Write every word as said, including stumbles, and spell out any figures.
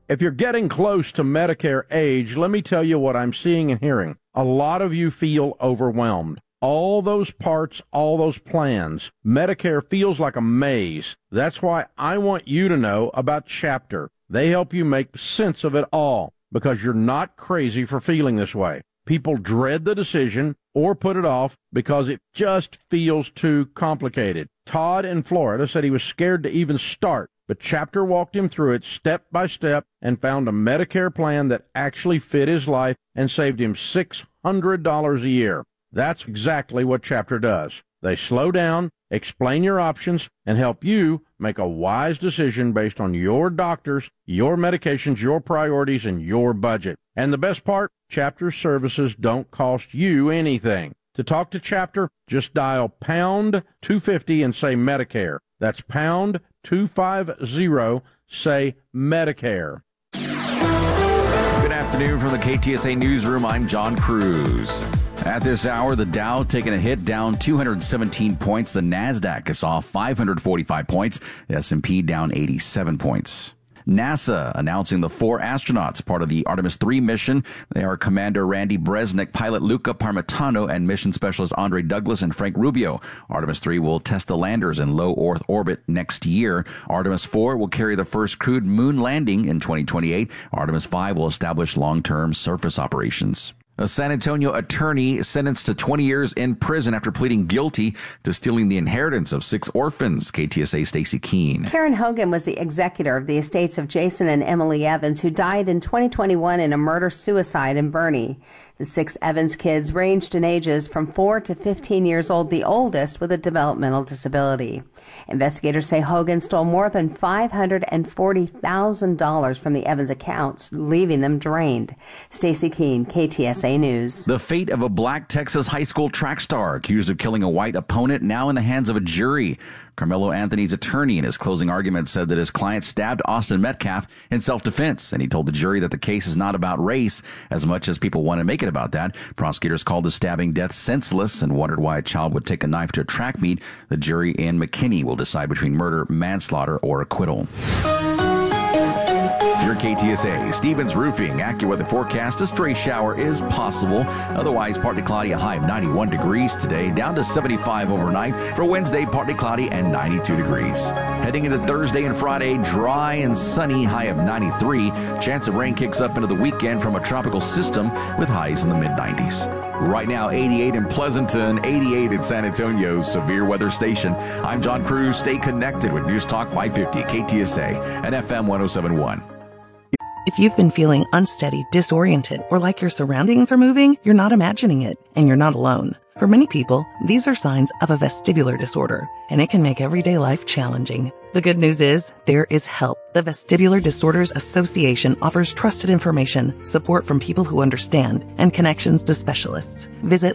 If you're getting close to Medicare age, let me tell you what I'm seeing and hearing. A lot of you feel overwhelmed. All those parts, all those plans, Medicare feels like a maze. That's why I want you to know about Chapter. They help you make sense of it all because you're not crazy for feeling this way. People dread the decision or put it off because it just feels too complicated. Todd in Florida said he was scared to even start, but Chapter walked him through it step by step and found a Medicare plan that actually fit his life and saved him six hundred dollars a year. That's exactly what Chapter does. They slow down, explain your options, and help you make a wise decision based on your doctors, your medications, your priorities, and your budget. And the best part, Chapter services don't cost you anything. To talk to Chapter, just dial pound two fifty and say Medicare. That's pound two fifty, say Medicare. Good afternoon from the K T S A Newsroom. I'm John Cruz. At this hour, the Dow taking a hit, down two hundred seventeen points. The NASDAQ is off five hundred forty-five points. The S and P down eighty-seven points. NASA announcing the four astronauts part of the Artemis three mission. They are Commander Randy Bresnik, pilot Luca Parmitano, and mission specialist Andre Douglas and Frank Rubio. Artemis three will test the landers in low Earth orbit next year. Artemis four will carry the first crewed moon landing in twenty twenty-eight. Artemis five will establish long-term surface operations. A San Antonio attorney sentenced to twenty years in prison after pleading guilty to stealing the inheritance of six orphans. K T S A Stacey Keene. Karen Hogan was the executor of the estates of Jason and Emily Evans, who died in twenty twenty-one in a murder-suicide in Boerne. The six Evans kids ranged in ages from four to fifteen years old, the oldest with a developmental disability. Investigators say Hogan stole more than five hundred forty thousand dollars from the Evans accounts, leaving them drained. Stacey Keene, K T S A News. The fate of a black Texas high school track star accused of killing a white opponent now in the hands of a jury. Carmelo Anthony's attorney in his closing argument said that his client stabbed Austin Metcalf in self-defense, and he told the jury that the case is not about race as much as people want to make it about that. Prosecutors called the stabbing death senseless and wondered why a child would take a knife to a track meet. The jury in McKinney will decide between murder, manslaughter, or acquittal. Your K T S A Stevens Roofing AccuWeather forecast: a stray shower is possible. Otherwise, partly cloudy, a high of ninety-one degrees today, down to seventy-five overnight. For Wednesday, partly cloudy and ninety-two degrees. Heading into Thursday and Friday, dry and sunny, high of ninety-three. Chance of rain kicks up into the weekend from a tropical system with highs in the mid nineties. Right now, eighty-eight in Pleasanton, eighty-eight in San Antonio, severe weather station. I'm John Cruz. Stay connected with News Talk five fifty, K T S A, and F M one oh seven point one. If you've been feeling unsteady, disoriented, or like your surroundings are moving, you're not imagining it, and you're not alone. For many people, these are signs of a vestibular disorder, and it can make everyday life challenging. The good news is, there is help. The Vestibular Disorders Association offers trusted information, support from people who understand, and connections to specialists. Visit